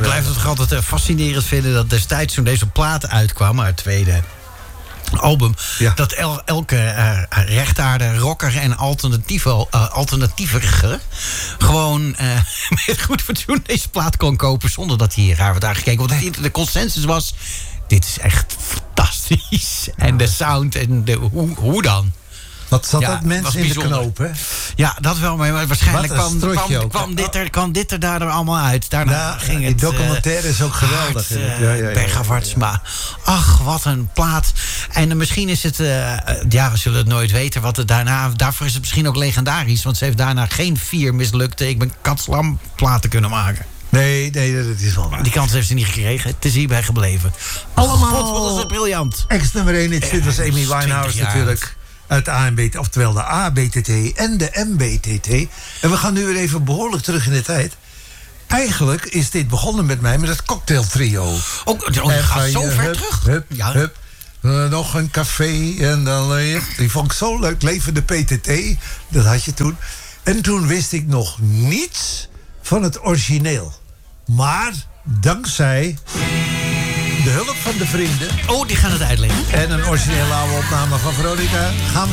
blijf het toch altijd fascinerend vinden dat destijds toen deze plaat uitkwam, haar tweede album, dat elke rechtaarde rocker en alternatiever gewoon met goed fatsoen deze plaat kon kopen zonder dat hij raar werd aangekeken. Want de consensus was, dit is echt fantastisch. En de sound en hoe dan? Wat zat dat mensen in de knoop, hè? Ja, dat wel, maar waarschijnlijk kwam dit er daardoor allemaal uit. Daarna ging het... Die documentaire is ook geweldig. Bergafwaarts, maar ach, wat een plaat. En misschien is het... we zullen het nooit weten wat het daarna... Daarvoor is het misschien ook legendarisch. Want ze heeft daarna geen 4 mislukte Ik ben Katslam platen kunnen maken. Nee, dat is wel waar. Die kans heeft ze niet gekregen. Het is hierbij gebleven. Allemaal, wat is het briljant. Ex-nummer 1 dit was Amy Winehouse natuurlijk. Uit de AMBT, oftewel de ABTT en de MBTT. En we gaan nu weer even behoorlijk terug in de tijd. Eigenlijk is dit begonnen met mij met het cocktailtrio. Je gaat zo ver terug. Hup. Nog een café en dan... die vond ik zo leuk. Levende PTT, dat had je toen. En toen wist ik nog niets van het origineel. Maar dankzij de hulp van de vrienden... die gaan het uitleggen. En een originele oude opname van Veronica gaan we